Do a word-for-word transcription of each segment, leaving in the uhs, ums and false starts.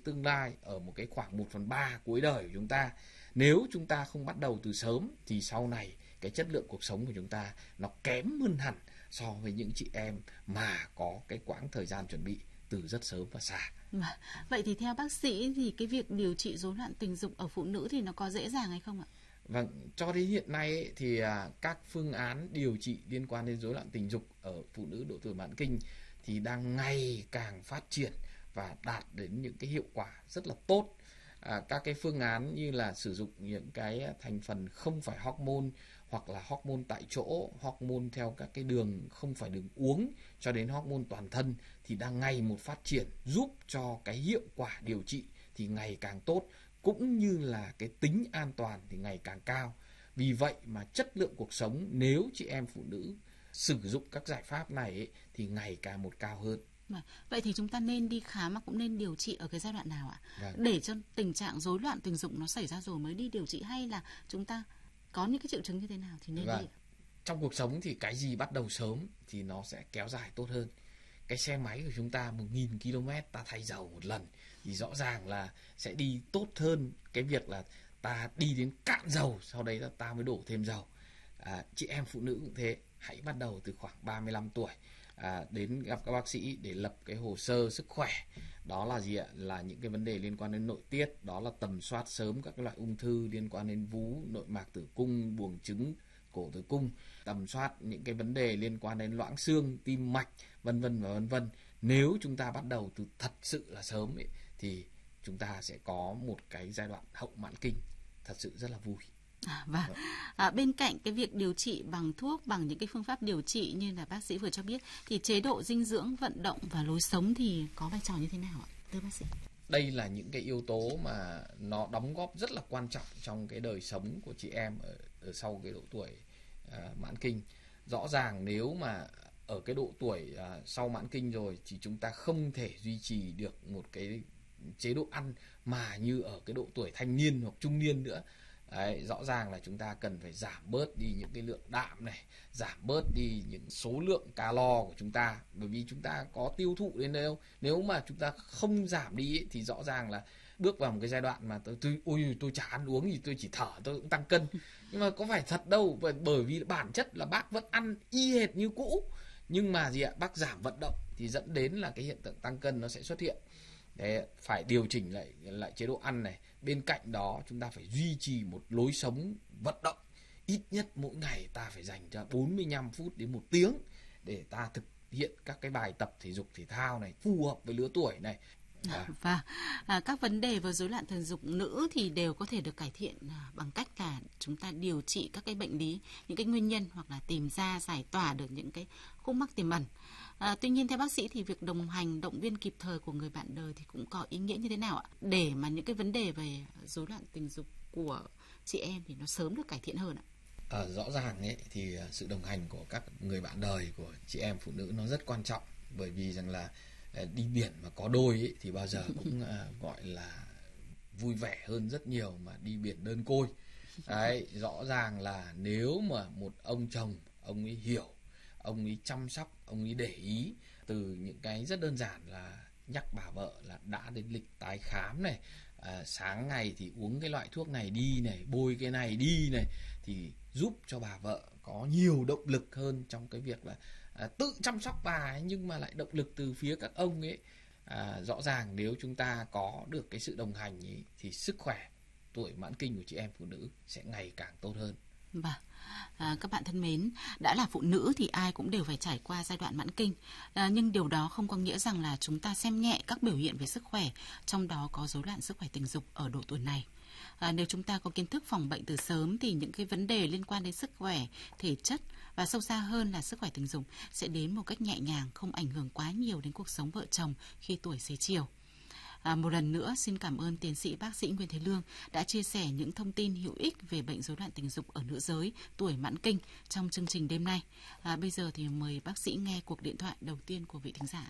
tương lai ở một cái khoảng một phần ba cuối đời của chúng ta. Nếu chúng ta không bắt đầu từ sớm thì sau này cái chất lượng cuộc sống của chúng ta nó kém hơn hẳn so với những chị em mà có cái quãng thời gian chuẩn bị từ rất sớm và xa. Vậy thì theo bác sĩ thì cái việc điều trị rối loạn tình dục ở phụ nữ thì nó có dễ dàng hay không ạ? Vâng, cho đến hiện nay ấy, thì à, các phương án điều trị liên quan đến rối loạn tình dục ở phụ nữ độ tuổi mãn kinh thì đang ngày càng phát triển và đạt đến những cái hiệu quả rất là tốt. À, các cái phương án như là sử dụng những cái thành phần không phải hormone, hoặc là hormone tại chỗ, hormone theo các cái đường không phải đường uống, cho đến hormone toàn thân thì đang ngày một phát triển, giúp cho cái hiệu quả điều trị thì ngày càng tốt, cũng như là cái tính an toàn thì ngày càng cao. Vì vậy mà chất lượng cuộc sống nếu chị em phụ nữ sử dụng các giải pháp này ấy, thì ngày càng một cao hơn. Vậy thì chúng ta nên đi khám mà cũng nên điều trị ở cái giai đoạn nào ạ? Vâng. Để cho tình trạng rối loạn tình dục nó xảy ra rồi mới đi điều trị, hay là chúng ta có những cái triệu chứng như thế nào thì nên Vâng. đi? Trong cuộc sống thì cái gì bắt đầu sớm thì nó sẽ kéo dài tốt hơn. Cái xe máy của chúng ta một nghìn ki lô mét ta thay dầu một lần thì rõ ràng là sẽ đi tốt hơn cái việc là ta đi đến cạn dầu, sau đấy là ta mới đổ thêm dầu. À, chị em phụ nữ cũng thế, hãy bắt đầu từ khoảng ba mươi lăm tuổi à, đến gặp các bác sĩ để lập cái hồ sơ sức khỏe. Đó là gì ạ? Là những cái vấn đề liên quan đến nội tiết, đó là tầm soát sớm các cái loại ung thư liên quan đến vú, nội mạc tử cung, buồng trứng, cổ tử cung, tầm soát những cái vấn đề liên quan đến loãng xương, tim mạch, vân vân và vân vân. Nếu chúng ta bắt đầu từ thật sự là sớm ấy, thì chúng ta sẽ có một cái giai đoạn hậu mãn kinh thật sự rất là vui. À, và à, bên cạnh cái việc điều trị bằng thuốc, bằng những cái phương pháp điều trị như là bác sĩ vừa cho biết, thì chế độ dinh dưỡng, vận động và lối sống thì có vai trò như thế nào ạ, thưa bác sĩ? Đây là những cái yếu tố mà nó đóng góp rất là quan trọng trong cái đời sống của chị em ở, ở sau cái độ tuổi à, mãn kinh. Rõ ràng nếu mà ở cái độ tuổi à, sau mãn kinh rồi thì chúng ta không thể duy trì được một cái chế độ ăn mà như ở cái độ tuổi thanh niên hoặc trung niên nữa. Đấy, rõ ràng là chúng ta cần phải giảm bớt đi những cái lượng đạm này, giảm bớt đi những số lượng calo của chúng ta, bởi vì chúng ta có tiêu thụ đến đâu. Nếu mà chúng ta không giảm đi ấy, thì rõ ràng là bước vào một cái giai đoạn mà tôi, tôi ôi tôi chả ăn uống gì, tôi chỉ thở tôi cũng tăng cân. Nhưng mà có phải thật đâu, bởi vì bản chất là bác vẫn ăn y hệt như cũ, nhưng mà gì ạ, bác giảm vận động thì dẫn đến là cái hiện tượng tăng cân nó sẽ xuất hiện. Đấy, phải điều chỉnh lại lại chế độ ăn này. Bên cạnh đó chúng ta phải duy trì một lối sống vận động, ít nhất mỗi ngày ta phải dành cho bốn mươi lăm phút đến một tiếng để ta thực hiện các cái bài tập thể dục thể thao này phù hợp với lứa tuổi này. À. Và à, các vấn đề về rối loạn tình dục nữ thì đều có thể được cải thiện à, bằng cách là chúng ta điều trị các cái bệnh lý, những cái nguyên nhân, hoặc là tìm ra giải tỏa được những cái khúc mắc tiềm ẩn. À, tuy nhiên theo bác sĩ thì việc đồng hành, động viên kịp thời của người bạn đời thì cũng có ý nghĩa như thế nào ạ, để mà những cái vấn đề về rối loạn tình dục của chị em thì nó sớm được cải thiện hơn ạ? À, rõ ràng ấy thì sự đồng hành của các người bạn đời của chị em phụ nữ nó rất quan trọng, bởi vì rằng là đi biển mà có đôi ấy, thì bao giờ cũng uh, gọi là vui vẻ hơn rất nhiều mà đi biển đơn côi. Đấy, rõ ràng là nếu mà một ông chồng, ông ấy hiểu, ông ấy chăm sóc, ông ấy để ý từ những cái rất đơn giản là nhắc bà vợ là đã đến lịch tái khám này, à, sáng ngày thì uống cái loại thuốc này đi này, bôi cái này đi này, thì giúp cho bà vợ có nhiều động lực hơn trong cái việc là à, tự chăm sóc bà ấy, nhưng mà lại động lực từ phía các ông ấy. À, rõ ràng nếu chúng ta có được cái sự đồng hành ấy, thì sức khỏe tuổi mãn kinh của chị em phụ nữ sẽ ngày càng tốt hơn. Vâng, à, các bạn thân mến, đã là phụ nữ thì ai cũng đều phải trải qua giai đoạn mãn kinh, à, nhưng điều đó không có nghĩa rằng là chúng ta xem nhẹ các biểu hiện về sức khỏe, trong đó có rối loạn sức khỏe tình dục ở độ tuổi này. À, nếu chúng ta có kiến thức phòng bệnh từ sớm thì những cái vấn đề liên quan đến sức khỏe, thể chất và sâu xa hơn là sức khỏe tình dục sẽ đến một cách nhẹ nhàng, không ảnh hưởng quá nhiều đến cuộc sống vợ chồng khi tuổi xế chiều. À, một lần nữa xin cảm ơn tiến sĩ bác sĩ Nguyễn Thế Lương đã chia sẻ những thông tin hữu ích về bệnh rối loạn tình dục ở nữ giới tuổi mãn kinh trong chương trình đêm nay. À, bây giờ thì mời bác sĩ nghe cuộc điện thoại đầu tiên của vị thính giả.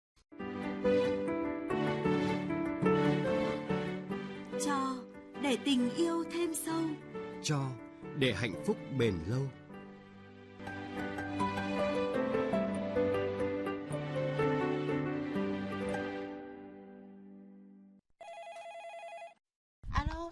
Cho để tình yêu thêm sâu, cho để hạnh phúc bền lâu.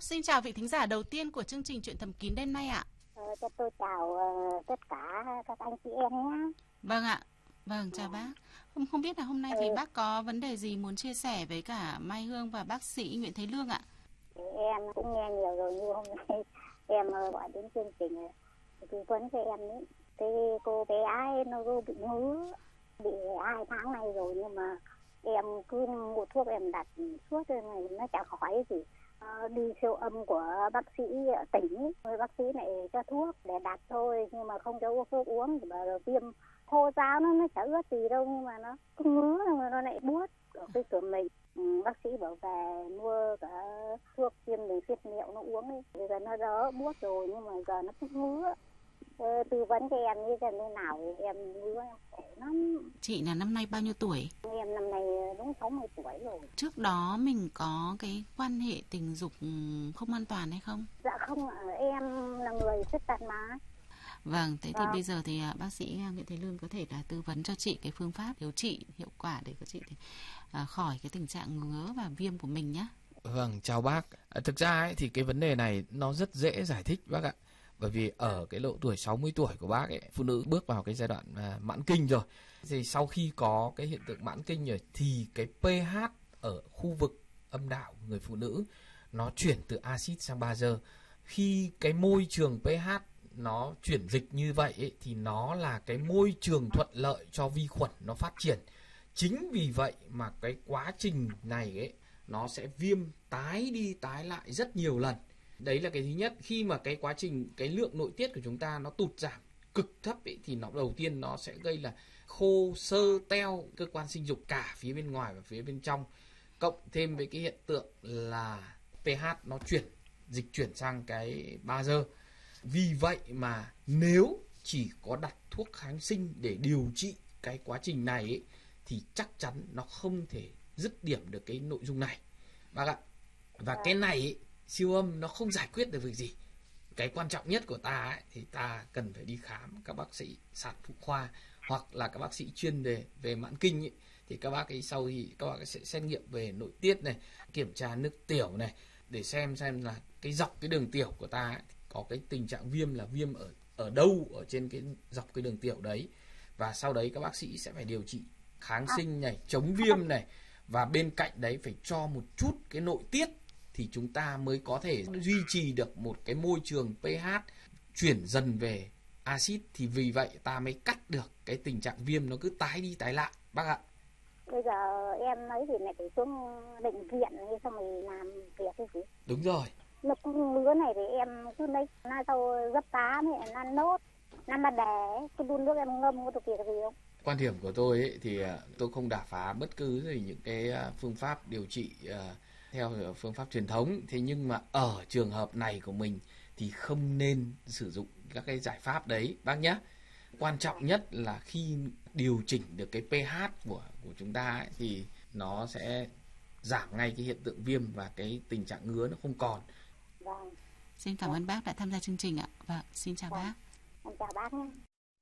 xin chào vị thính giả đầu tiên của chương trình Chuyện Thầm Kín đêm nay ạ. Ờ, cho tôi chào uh, tất cả các anh chị em nhé. Vâng ạ. Vâng, chào bác. Không, không biết là hôm nay thì ừ. bác có vấn đề gì muốn chia sẻ với cả Mai Hương và bác sĩ Nguyễn Thế Lương ạ? Thì em cũng nghe nhiều rồi, như hôm nay em gọi đến chương trình tư vấn cho em ấy. Cái cô bé ấy nó bị ngứa, bị hai tháng nay rồi, nhưng mà em cứ mua thuốc em đặt suốt rồi mà nó chả khỏi gì. À, đi siêu âm của bác sĩ ở tỉnh, rồi bác sĩ lại cho thuốc để đặt thôi, nhưng mà không cho uống thuốc uống thì bảo là viêm khô ráo, nó nó chả ướt gì đâu, nhưng mà nó cứ ngứa mà nó lại buốt ở cái cửa mình. Ừ, bác sĩ bảo về mua cả thuốc viêm đường tiết niệu nó uống đi, bây giờ nó đỡ buốt rồi, nhưng mà giờ nó cứ ngứa. Ờ, tư vấn cho em như thế nào thì em ngứa em khổ lắm. Chị là năm nay bao nhiêu tuổi? Em năm nay đúng sáu mươi tuổi rồi. Trước đó mình có cái quan hệ tình dục không an toàn hay không? Dạ không ạ, em là người khuyết tật mà. Vâng, thế Vâng. thì bây giờ thì bác sĩ Nguyễn Thế Lương có thể là tư vấn cho chị cái phương pháp điều trị hiệu quả để có chị thì, à, khỏi cái tình trạng ngứa và viêm của mình nhé. Vâng, chào bác. À, thực ra ấy, thì cái vấn đề này nó rất dễ giải thích bác ạ. Bởi vì ở cái độ tuổi sáu mươi tuổi của bác ấy, phụ nữ bước vào cái giai đoạn à, mãn kinh rồi. Thì sau khi có cái hiện tượng mãn kinh rồi thì cái pH ở khu vực âm đạo của người phụ nữ nó chuyển từ axit sang bazơ. Khi cái môi trường pH nó chuyển dịch như vậy ấy, thì nó là cái môi trường thuận lợi cho vi khuẩn nó phát triển. Chính vì vậy mà cái quá trình này ấy, nó sẽ viêm tái đi tái lại rất nhiều lần. Đấy là cái thứ nhất. Khi mà cái quá trình, cái lượng nội tiết của chúng ta nó tụt giảm cực thấp ấy, thì nó đầu tiên nó sẽ gây là khô sơ teo cơ quan sinh dục cả phía bên ngoài và phía bên trong. Cộng thêm với cái hiện tượng là pH nó chuyển, dịch chuyển sang cái bazơ. Vì vậy mà nếu chỉ có đặt thuốc kháng sinh để điều trị cái quá trình này ấy, thì chắc chắn nó không thể dứt điểm được cái nội dung này bác ạ. Và cái này ấy, siêu âm nó không giải quyết được việc gì. Cái quan trọng nhất của ta ấy, thì ta cần phải đi khám các bác sĩ sản phụ khoa hoặc là các bác sĩ chuyên đề về mãn kinh ấy. Thì các bác ấy sau thì các bác ấy sẽ xét nghiệm về nội tiết này, kiểm tra nước tiểu này, để xem xem là cái dọc cái đường tiểu của ta ấy, có cái tình trạng viêm là viêm ở ở đâu ở trên cái dọc cái đường tiểu đấy. Và sau đấy các bác sĩ sẽ phải điều trị kháng sinh này, chống viêm này, và bên cạnh đấy phải cho một chút cái nội tiết thì chúng ta mới có thể duy trì được một cái môi trường pH chuyển dần về axit. Thì vì vậy ta mới cắt được cái tình trạng viêm nó cứ tái đi tái lại bác ạ. Bây giờ em ấy thì lại phải xuống bệnh viện đi xong rồi làm việc cái gì. Đúng rồi. Nó cứ ngứa này thì em cứ lấy na sau gấp cá với na nốt, na mà để cứ đun nước em ngâm có thực hiện gì không? Quan điểm của tôi ấy, thì tôi không đả phá bất cứ gì những cái phương pháp điều trị uh, theo phương pháp truyền thống. Thế nhưng mà ở trường hợp này của mình thì không nên sử dụng các cái giải pháp đấy bác nhé. Quan trọng nhất là khi điều chỉnh được cái pH của, của chúng ta ấy, thì nó sẽ giảm ngay cái hiện tượng viêm và cái tình trạng ngứa nó không còn. Vâng. Xin cảm ơn bác đã tham gia chương trình ạ. Vâng, xin chào Vâng. bác. Em chào bác nhé.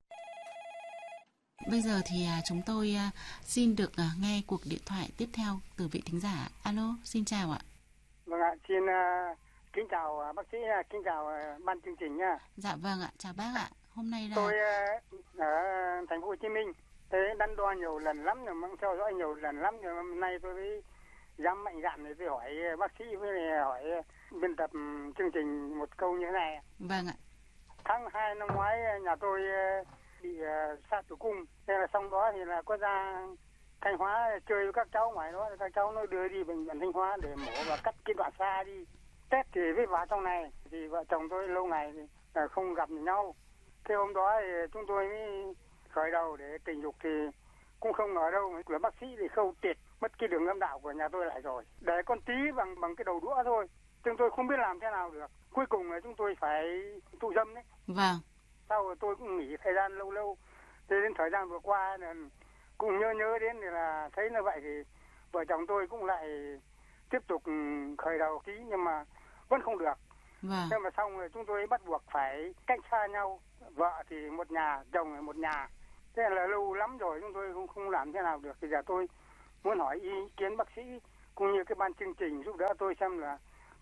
Bây giờ thì chúng tôi xin được nghe cuộc điện thoại tiếp theo từ vị thính giả. Alo, xin chào ạ. Vâng ạ, xin uh, kính chào uh, bác sĩ, uh, kính chào uh, ban chương trình nha. Dạ vâng ạ, chào bác ạ. Hôm nay là tôi uh, ở thành phố Hồ Chí Minh, thế đắn đo nhiều lần lắm rồi, mang theo dõi nhiều lần lắm rồi, hôm nay tôi mới dám mạnh dạn để tôi hỏi bác sĩ với hỏi biên tập chương trình một câu như thế này. Vâng ạ. Tháng hai năm ngoái nhà tôi uh, bị uh, sa tử cung, thế là xong đó thì là có ra Thanh Hóa chơi với các cháu ngoài đó, các cháu nó đưa đi bệnh viện Thanh Hóa để mổ và cắt cái đoạn xa đi. Tết thì với vào trong này thì vợ chồng tôi lâu ngày thì không gặp nhau. Thế hôm đó thì chúng tôi mới khởi đầu để tình dục thì cũng không ngờ đâu là bác sĩ thì khâu triệt mất cái đường âm đạo của nhà tôi lại rồi, để con tí bằng bằng cái đầu đũa thôi. Chúng tôi không biết làm thế nào được. Cuối cùng là chúng tôi phải thụ dâm đấy. Vâng. Sau rồi tôi cũng nghỉ thời gian lâu lâu. Thế đến thời gian vừa qua là cũng nhớ nhớ đến thì là thấy như vậy thì vợ chồng tôi cũng lại tiếp tục khởi đầu tí nhưng mà vẫn không được. Vâng. Thế mà xong rồi chúng tôi bắt buộc phải cách xa nhau, vợ thì một nhà, chồng thì một nhà. Thế là lâu lắm rồi chúng tôi không không làm thế nào được. Thì giờ tôi muốn hỏi ý kiến bác sĩ cũng như cái ban chương trình giúp đỡ tôi xem là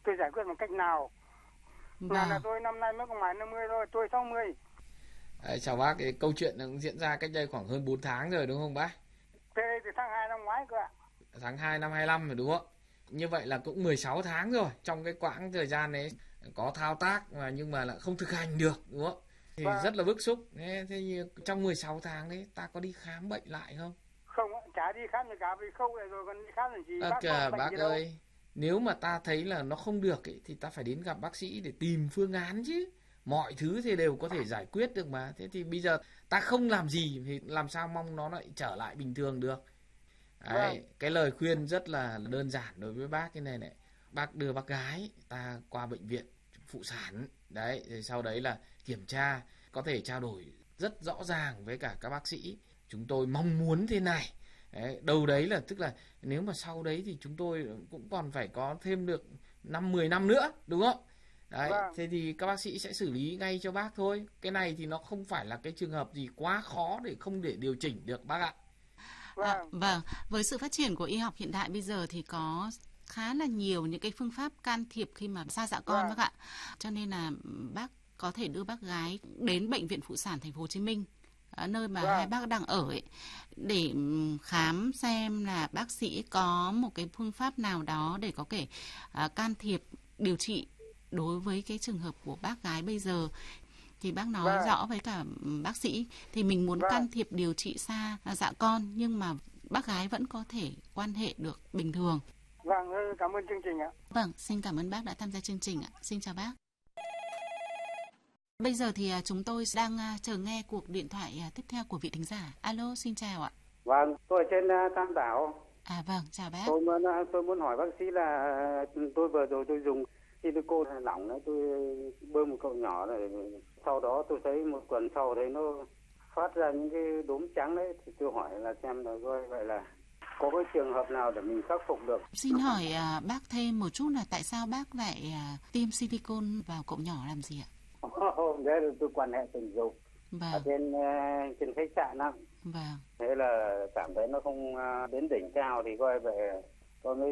tôi giải quyết bằng cách nào. Vâng. Là, là tôi năm nay mới có ngoài năm mươi thôi, tôi sáu mươi. Đấy, chào bác, cái câu chuyện nó cũng diễn ra cách đây khoảng hơn bốn tháng rồi đúng không bác? Thế đây từ tháng hai năm ngoái cơ ạ. Tháng hai năm hai lăm rồi đúng không? Như vậy là cũng mười sáu tháng rồi. Trong cái quãng thời gian đấy có thao tác mà nhưng mà lại không thực hành được đúng không? Thì vâng. Rất là bức xúc. Thế, thế như trong mười sáu tháng đấy ta có đi khám bệnh lại không? Không, chả đi khám gì cả, vì không rồi còn đi khám làm gì. À, bác kìa, bác gì ơi, đâu. Nếu mà ta thấy là nó không được ấy, thì ta phải đến gặp bác sĩ để tìm phương án chứ. Mọi thứ thì đều có thể giải quyết được mà. Thế thì bây giờ ta không làm gì thì làm sao mong nó lại trở lại bình thường được. Đấy, vâng. Cái lời khuyên rất là đơn giản đối với bác cái này này. Bác đưa bác gái ta qua bệnh viện phụ sản. Đấy, rồi sau đấy là kiểm tra, có thể trao đổi rất rõ ràng với cả các bác sĩ. Chúng tôi mong muốn thế này. Đấy, đâu đấy là tức là nếu mà sau đấy thì chúng tôi cũng còn phải có thêm được năm mười năm nữa đúng không? Đấy, vâng. Thế thì các bác sĩ sẽ xử lý ngay cho bác thôi. Cái này thì nó không phải là cái trường hợp gì quá khó để không để điều chỉnh được bác ạ. Vâng. À, vâng, với sự phát triển của y học hiện đại bây giờ thì có khá là nhiều những cái phương pháp can thiệp khi mà xa dạ con vâng. bác ạ. Cho nên là bác có thể đưa bác gái đến bệnh viện phụ sản thành phố Hồ Chí Minh, nơi mà vâng. hai bác đang ở ấy, để khám xem là bác sĩ có một cái phương pháp nào đó để có thể uh, can thiệp điều trị đối với cái trường hợp của bác gái bây giờ. Thì bác nói vâng. rõ với cả bác sĩ thì mình muốn vâng. can thiệp điều trị xa dạ con nhưng mà bác gái vẫn có thể quan hệ được bình thường. Vâng, cảm ơn chương trình ạ. Vâng, xin cảm ơn bác đã tham gia chương trình ạ. Xin chào bác. Bây giờ thì chúng tôi đang chờ nghe cuộc điện thoại tiếp theo của vị thính giả. Alo, xin chào ạ. Vâng, tôi ở trên Tam Đảo. À vâng, chào bác. Tôi muốn tôi muốn hỏi bác sĩ là tôi vừa rồi tôi dùng silicone lỏng đấy, tôi bơm một cậu nhỏ rồi sau đó tôi thấy một tuần sau thấy nó phát ra những cái đốm trắng đấy, thì tôi hỏi là xem là coi vậy là có cái trường hợp nào để mình khắc phục được. Xin hỏi à, bác thêm một chút là tại sao bác lại à, tiêm silicone vào cậu nhỏ làm gì ạ? Hôm đấy là tôi quan hệ tình dục vâng. ở trên trên khách sạn đó. Vâng. Thế là cảm thấy nó không đến đỉnh cao thì coi về tôi mới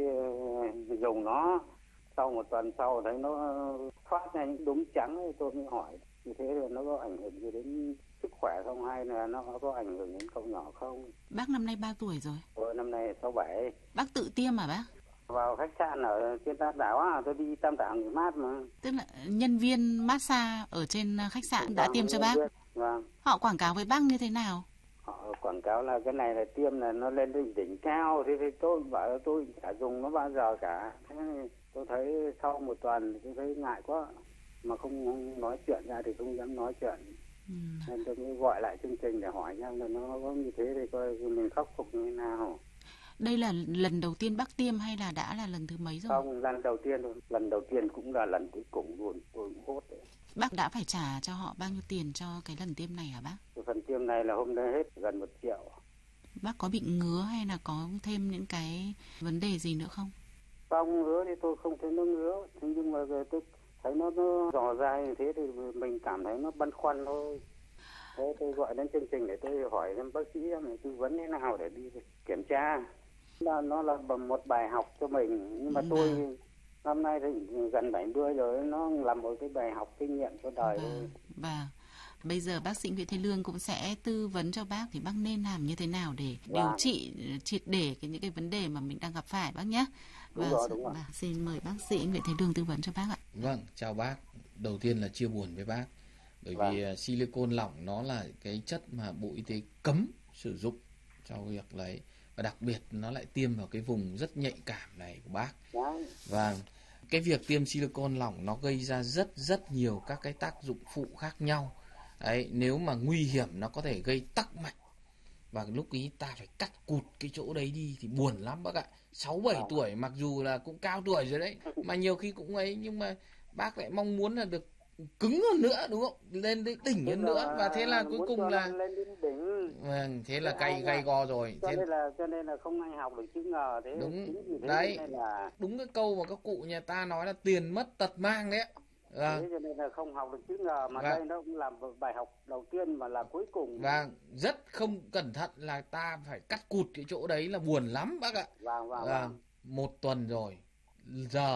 dùng nó. Sau một tuần sau thấy nó phát ra những đốm trắng ấy, tôi mới hỏi như thế là nó có ảnh hưởng gì đến sức khỏe không hay là nó có ảnh hưởng đến cậu nhỏ không? Bác năm nay bao tuổi rồi? Tôi năm nay sáu bảy. Bác tự tiêm à bác? Vào khách sạn ở trên Tam Đảo á, tôi đi Tam Đảo nghỉ mát mà. Tức là nhân viên massage ở trên khách sạn vâng, đã tiêm cho bác? Vâng. Họ quảng cáo với bác như thế nào? Họ quảng cáo là cái này là tiêm là nó lên đến đỉnh cao, thế thì tôi bảo là tôi chả dùng nó bao giờ cả. Thế tôi thấy sau một tuần tôi thấy ngại quá, mà không nói chuyện ra thì không dám nói chuyện. Ừ. Nên tôi mới gọi lại chương trình để hỏi nhau là nó có như thế thì coi mình khắc phục như thế nào. Đây là lần đầu tiên bác tiêm hay là đã là lần thứ mấy rồi? Không, lần đầu tiên thôi. Lần đầu tiên cũng là lần cuối cùng luôn, tôi cũng hốt đấy. Bác đã phải trả cho họ bao nhiêu tiền cho cái lần tiêm này hả bác? Cái phần tiêm này là hôm nay hết gần một triệu. Bác có bị ngứa hay là có thêm những cái vấn đề gì nữa không? Không, ngứa thì tôi không thấy nó ngứa. Thế nhưng mà tôi thấy nó, nó dò dai như thế thì mình cảm thấy nó băn khoăn thôi. Thế tôi gọi đến chương trình để tôi hỏi xem bác sĩ mình tư vấn thế nào để đi kiểm tra. Là nó là một bài học cho mình. Nhưng mà ừ, tôi à. năm nay thì gần bảy mươi rồi, nó là một cái bài học kinh nghiệm cho đời thôi. Và bây giờ bác sĩ Nguyễn Thế Lương cũng sẽ tư vấn cho bác thì bác nên làm như thế nào để điều vâng. trị triệt để cái những cái vấn đề mà mình đang gặp phải bác nhé. Đúng rồi, đúng rồi. Và xin mời bác sĩ Nguyễn Thế Lương tư vấn cho bác ạ. Vâng, chào bác. Đầu tiên là chia buồn với bác. Bởi vâng. vì silicone lỏng nó là cái chất mà Bộ Y tế cấm sử dụng trong việc lấy. Và đặc biệt nó lại tiêm vào cái vùng rất nhạy cảm này của bác. Vâng. Và cái việc tiêm silicone lỏng nó gây ra rất rất nhiều các cái tác dụng phụ khác nhau. Đấy, nếu mà nguy hiểm nó có thể gây tắc mạch. Và lúc ý ta phải cắt cụt cái chỗ đấy đi thì buồn lắm bác ạ. sáu bảy tuổi mặc dù là cũng cao tuổi rồi đấy, mà nhiều khi cũng ấy, nhưng mà bác lại mong muốn là được cứng hơn nữa đúng không? Lên đến đỉnh hơn nữa, và thế là cuối cùng là lên đến đỉnh. Vâng, thế là cay gay go rồi. Cho thế nên là cho nên là không ai học được chữ ngờ thế. Đúng thế đấy. Là... Đúng cái câu mà các cụ nhà ta nói là tiền mất tật mang đấy. Vâng. Thế cho nên là không học được chữ ngờ mà vâng. Đây nó cũng làm bài học đầu tiên mà là cuối cùng. Vâng, rất không cẩn thận là ta phải cắt cụt cái chỗ đấy là buồn lắm bác ạ. Vâng, vâng, vâng. Một tuần rồi. Giờ